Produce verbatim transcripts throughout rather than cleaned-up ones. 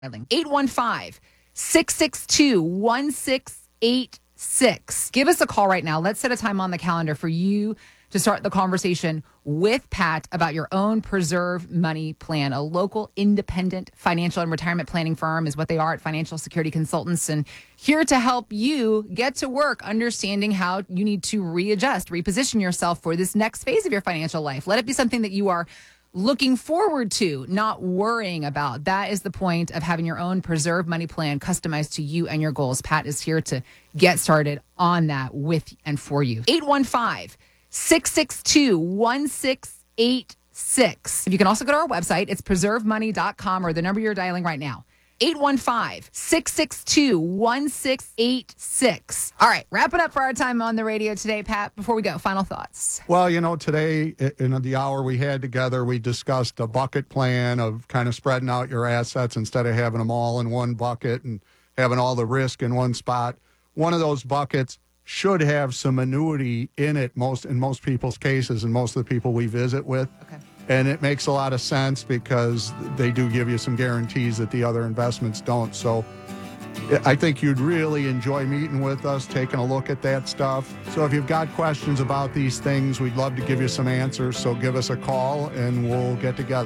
eight one five, six six two, one six eight six. Give us a call right now. Let's set a time on the calendar for you to start the conversation with Pat about your own Preserve Money Plan. A local independent financial and retirement planning firm is what they are at Financial Security Consultants, and here to help you get to work understanding how you need to readjust, reposition yourself for this next phase of your financial life. Let it be something that you are looking forward to, not worrying about. That is the point of having your own Preserve Money Plan customized to you and your goals. Pat is here to get started on that with and for you. eight one five, six six two, one six eight six. You can also go to our website. It's preserve money dot com or the number you're dialing right now. eight one five, six six two, one six eight six. All right, wrap it up for our time on the radio today, Pat. Before we go, final thoughts. Well, you know, today in the hour we had together, we discussed a bucket plan of kind of spreading out your assets instead of having them all in one bucket and having all the risk in one spot. One of those buckets should have some annuity in it most in most people's cases and most of the people we visit with. Okay. And it makes a lot of sense because they do give you some guarantees that the other investments don't. So I think you'd really enjoy meeting with us, taking a look at that stuff. So if you've got questions about these things, we'd love to give you some answers. So give us a call and we'll get together.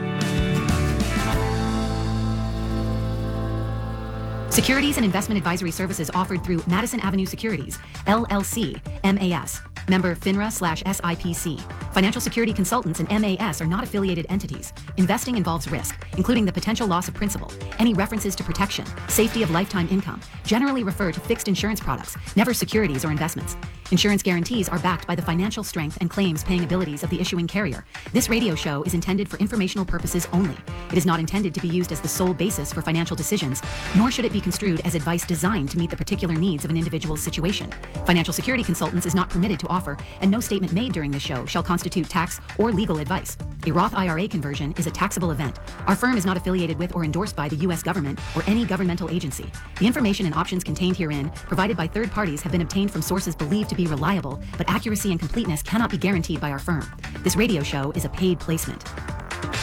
Securities and investment advisory services offered through Madison Avenue Securities, L L C, M A S. Member FINRA slash S I P C. Financial Security Consultants and M A S are not affiliated entities. Investing involves risk, including the potential loss of principal. Any references to protection, safety of lifetime income, generally refer to fixed insurance products, never securities or investments. Insurance guarantees are backed by the financial strength and claims paying abilities of the issuing carrier. This radio show is intended for informational purposes only. It is not intended to be used as the sole basis for financial decisions, nor should it be construed as advice designed to meet the particular needs of an individual's situation. Financial Security Consultants is not permitted to offer, and no statement made during this show shall constitute tax or legal advice. A Roth I R A conversion is a taxable event. Our firm is not affiliated with or endorsed by the U S government or any governmental agency. The information and options contained herein, provided by third parties, have been obtained from sources believed to be reliable, but accuracy and completeness cannot be guaranteed by our firm. This radio show is a paid placement.